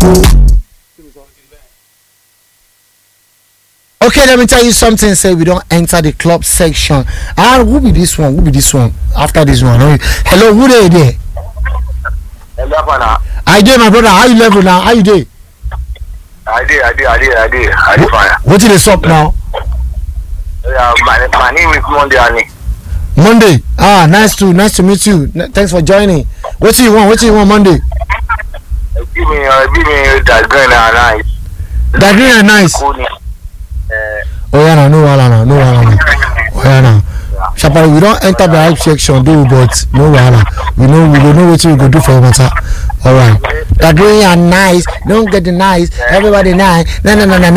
Okay, let me tell you something. Say we don't enter the club section. Who be this one? Who be this one? After this one, hello, who they there? Hello, Fana. I did, my brother. How you level now? How you did? I did fine. What did they stop now? Yeah, my name is Monday Ani. Monday. Nice to meet you. Thanks for joining. What do you want Monday? Give me that green and nice. That green and nice. Oh yeah, no wahala. Oh yeah, no. Shapari, we don't enter the hype section, do, but no wahala. We know what we go do for matter. All right. That green and nice. Don't get the nice. Everybody nice. No.